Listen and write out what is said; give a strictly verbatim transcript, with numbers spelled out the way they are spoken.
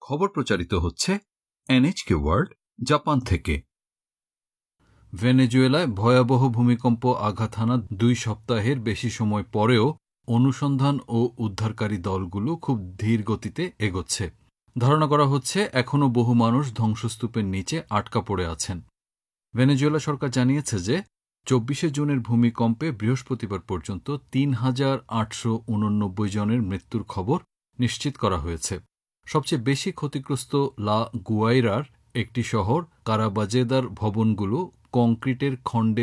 খবর প্রচারিত হচ্ছে এনএইচকে ওয়ার্ল্ড জাপান থেকে। ভেনেজুয়েলায় ভয়াবহ ভূমিকম্প আঘাত হানা দুই সপ্তাহের বেশি সময় পরেও অনুসন্ধান ও উদ্ধারকারী দলগুলো খুব ধীর গতিতে এগোচ্ছে। ধারণা করা হচ্ছে এখনও বহু মানুষ ধ্বংসস্তূপের নিচে আটকা পড়ে আছেন। ভেনেজুয়েলা সরকার জানিয়েছে যে চব্বিশে জুনের ভূমিকম্পে বৃহস্পতিবার পর্যন্ত তিন হাজার আটশো উননব্বই জনের মৃত্যুর খবর নিশ্চিত করা হয়েছে। সবচেয়ে বেশি ক্ষতিগ্রস্ত লা গুয়াইরার একটি শহর কারাবাজেদার ভবনগুলো কংক্রিটের খণ্ডে